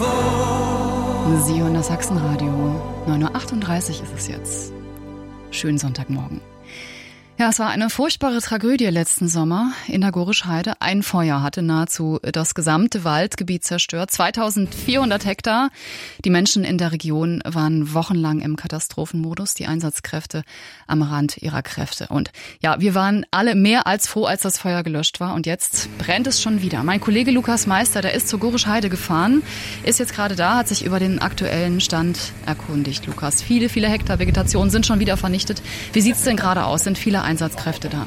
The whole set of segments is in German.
Sie hören das Sachsenradio. 9:38 Uhr ist es jetzt. Schönen Sonntagmorgen. Ja, es war eine furchtbare Tragödie letzten Sommer in der Gorisch-Heide. Ein Feuer hatte nahezu das gesamte Waldgebiet zerstört. 2400 Hektar. Die Menschen in der Region waren wochenlang im Katastrophenmodus, die Einsatzkräfte am Rand ihrer Kräfte. Und ja, wir waren alle mehr als froh, als das Feuer gelöscht war. Und jetzt brennt es schon wieder. Mein Kollege Lukas Meister, der ist zur Gorisch-Heide gefahren, ist jetzt gerade da, hat sich über den aktuellen Stand erkundigt. Lukas, viele Hektar Vegetation sind schon wieder vernichtet. Wie sieht's denn gerade aus? Sind viele Einsatzkräfte da?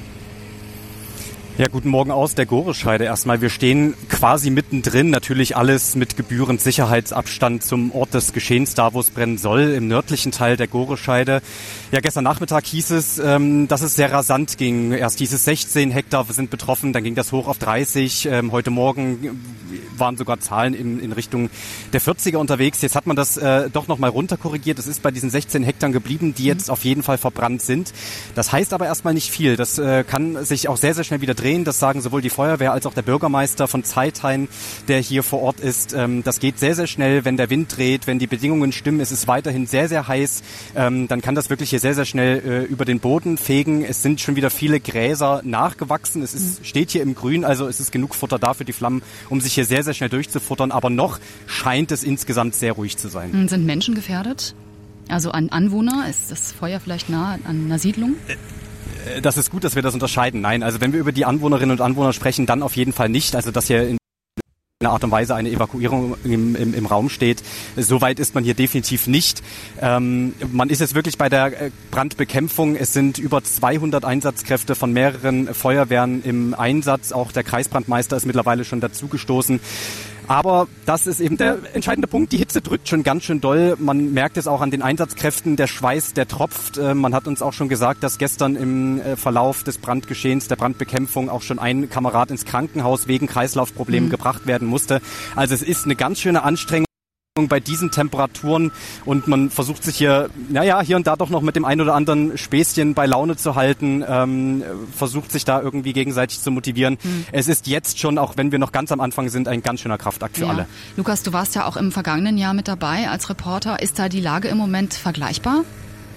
Ja, guten Morgen aus der Gorisch-Heide erstmal. Wir stehen quasi mittendrin, natürlich alles mit gebührend Sicherheitsabstand zum Ort des Geschehens, da wo es brennen soll, im nördlichen Teil der Gorisch-Heide. Ja, gestern Nachmittag hieß es, dass es sehr rasant ging. Erst hieß es 16 Hektar sind betroffen, dann ging das hoch auf 30. Heute Morgen waren sogar Zahlen in Richtung der 40er unterwegs. Jetzt hat man das doch nochmal runterkorrigiert. Es ist bei diesen 16 Hektar geblieben, die jetzt auf jeden Fall verbrannt sind. Das heißt aber erstmal nicht viel. Das kann sich auch sehr, sehr schnell wieder drehen. Das sagen sowohl die Feuerwehr als auch der Bürgermeister von Zeithain, der hier vor Ort ist. Das geht sehr, sehr schnell, wenn der Wind dreht, wenn die Bedingungen stimmen. Es ist weiterhin sehr, sehr heiß. Dann kann das wirklich hier sehr, sehr schnell über den Boden fegen. Es sind schon wieder viele Gräser nachgewachsen. Es steht hier im Grün, also es ist genug Futter da für die Flammen, um sich hier sehr, sehr schnell durchzufuttern. Aber noch scheint es insgesamt sehr ruhig zu sein. Sind Menschen gefährdet? Also an Anwohner? Ist das Feuer vielleicht nah an einer Siedlung? Das ist gut, dass wir das unterscheiden. Nein, also wenn wir über die Anwohnerinnen und Anwohner sprechen, dann auf jeden Fall nicht. Also dass hier in einer Art und Weise eine Evakuierung im Raum steht. Soweit ist man hier definitiv nicht. Man ist jetzt wirklich bei der Brandbekämpfung. Es sind über 200 Einsatzkräfte von mehreren Feuerwehren im Einsatz. Auch der Kreisbrandmeister ist mittlerweile schon dazugestoßen. Aber das ist eben der entscheidende Punkt. Die Hitze drückt schon ganz schön doll. Man merkt es auch an den Einsatzkräften. Der Schweiß, der tropft. Man hat uns auch schon gesagt, dass gestern im Verlauf des Brandgeschehens, der Brandbekämpfung auch schon ein Kamerad ins Krankenhaus wegen Kreislaufproblemen gebracht werden musste. Also es ist eine ganz schöne Anstrengung bei diesen Temperaturen und man versucht sich hier und da doch noch mit dem ein oder anderen Späßchen bei Laune zu halten, versucht sich da irgendwie gegenseitig zu motivieren. Es ist jetzt schon, auch wenn wir noch ganz am Anfang sind, ein ganz schöner Kraftakt für alle. Lukas, du warst ja auch im vergangenen Jahr mit dabei als Reporter. Ist da die Lage im Moment vergleichbar?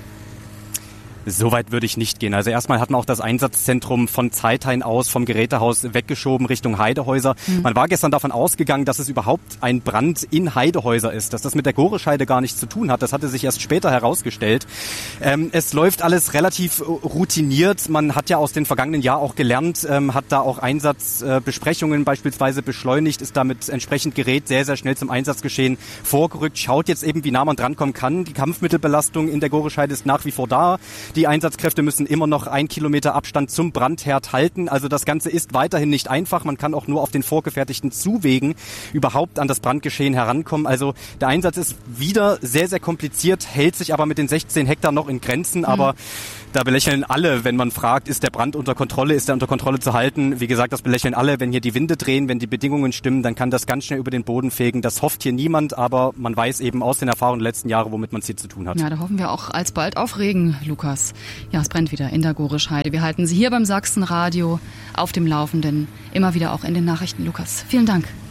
So weit würde ich nicht gehen. Also erstmal hat man auch das Einsatzzentrum von Zeithain aus vom Gerätehaus weggeschoben Richtung Heidehäuser. Man war gestern davon ausgegangen, dass es überhaupt ein Brand in Heidehäuser ist, dass das mit der Gorisch-Heide gar nichts zu tun hat. Das hatte sich erst später herausgestellt. Es läuft alles relativ routiniert. Man hat ja aus den vergangenen Jahren auch gelernt, hat da auch Einsatzbesprechungen beispielsweise beschleunigt, ist damit entsprechend Gerät sehr, sehr schnell zum Einsatzgeschehen vorgerückt, schaut jetzt eben, wie nah man drankommen kann. Die Kampfmittelbelastung in der Gorisch-Heide ist nach wie vor da. Die Einsatzkräfte müssen immer noch 1 Kilometer Abstand zum Brandherd halten. Also das Ganze ist weiterhin nicht einfach. Man kann auch nur auf den vorgefertigten Zuwegen überhaupt an das Brandgeschehen herankommen. Also der Einsatz ist wieder sehr, sehr kompliziert, hält sich aber mit den 16 Hektar noch in Grenzen. Aber da belächeln alle, wenn man fragt, ist der Brand unter Kontrolle, ist er unter Kontrolle zu halten? Wie gesagt, das belächeln alle. Wenn hier die Winde drehen, wenn die Bedingungen stimmen, dann kann das ganz schnell über den Boden fegen. Das hofft hier niemand, aber man weiß eben aus den Erfahrungen der letzten Jahre, womit man es hier zu tun hat. Ja, da hoffen wir auch alsbald auf Regen, Lukas. Ja, es brennt wieder in der Gorisch-Heide. Wir halten Sie hier beim Sachsenradio auf dem Laufenden. Immer wieder auch in den Nachrichten, Lukas. Vielen Dank.